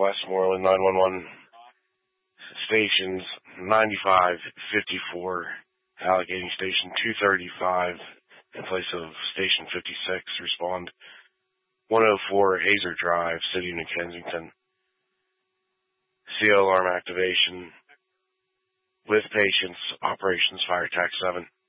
Westmoreland 911 stations 95, 54, allocating station 235 in place of station 56. Respond 104 Hazer Drive, City of New Kensington. CO alarm activation with patients, operations fire tax 7.